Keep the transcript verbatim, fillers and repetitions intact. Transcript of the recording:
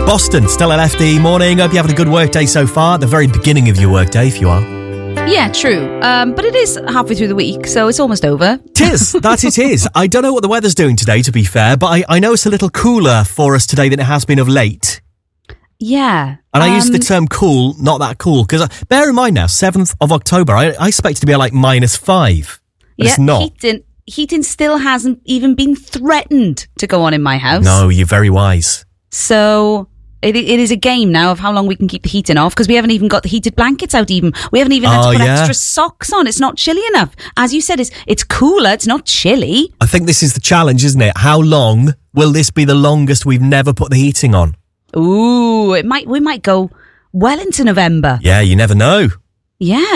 Boston, still at F D morning. Hope you're having a good work day so far. At the very beginning of your work day, if you are. Yeah, true. Um, but it is halfway through the week, so it's almost over. It is. That it is. I don't know what the weather's doing today, to be fair, but I, I know it's a little cooler for us today than it has been of late. Yeah. And I um, use the term cool, not that cool, because bear in mind now, seventh of October, I, I expect it to be like minus five. But yeah, it's not. Heating, heating still hasn't even been threatened to go on in my house. No, you're very wise. So it, it is a game now of how long we can keep the heating off, because we haven't even got the heated blankets out even. We haven't even had Oh, to put yeah. extra socks on. It's not chilly enough. As you said, it's, it's cooler. It's not chilly. I think this is the challenge, isn't it? How long will this be the longest we've never put the heating on? Ooh, it might. We might go well into November. Yeah, you never know. Yeah.